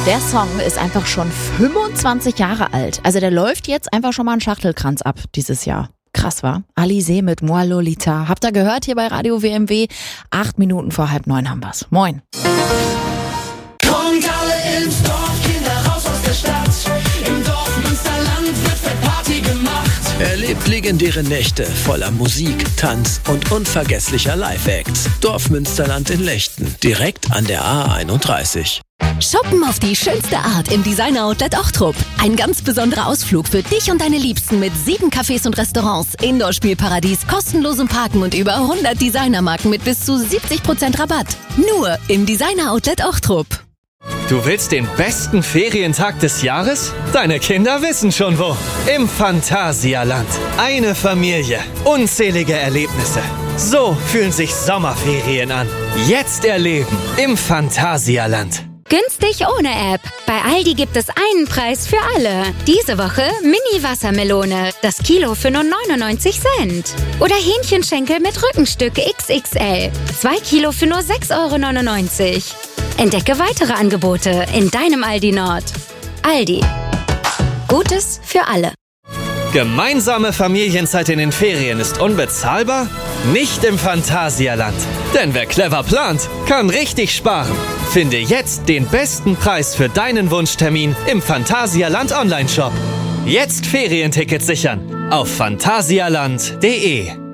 Der Song ist einfach schon 25 Jahre alt. Also der läuft jetzt einfach schon mal einen Schachtelkranz ab dieses Jahr. Krass, wa? Alizée mit Moi Lolita. Habt ihr gehört hier bei Radio WMW? 8 Minuten vor 8:30 haben wir's. Moin. Kommt alle ins Dorf, Kinder raus aus der Stadt. Im Dorf Münsterland wird fett Party gemacht. Erlebt legendäre Nächte voller Musik, Tanz und unvergesslicher Live-Acts. Dorf Münsterland in Lechten, direkt an der A31. Shoppen auf die schönste Art im Designer-Outlet Ochtrup. Ein ganz besonderer Ausflug für dich und deine Liebsten mit 7 Cafés und Restaurants, Indoor-Spielparadies, kostenlosem Parken und über 100 Designermarken mit bis zu 70% Rabatt. Nur im Designer-Outlet Ochtrup. Du willst den besten Ferientag des Jahres? Deine Kinder wissen schon wo. Im Phantasialand. Eine Familie. Unzählige Erlebnisse. So fühlen sich Sommerferien an. Jetzt erleben im Phantasialand. Günstig ohne App. Bei Aldi gibt es einen Preis für alle. Diese Woche Mini-Wassermelone. Das Kilo für nur 99 Cent. Oder Hähnchenschenkel mit Rückenstück XXL. 2 Kilo für nur 6,99 €. Entdecke weitere Angebote in deinem Aldi Nord. Aldi. Gutes für alle. Gemeinsame Familienzeit in den Ferien ist unbezahlbar? Nicht im Phantasialand. Denn wer clever plant, kann richtig sparen. Finde jetzt den besten Preis für deinen Wunschtermin im Phantasialand Online-Shop. Jetzt Ferientickets sichern auf phantasialand.de.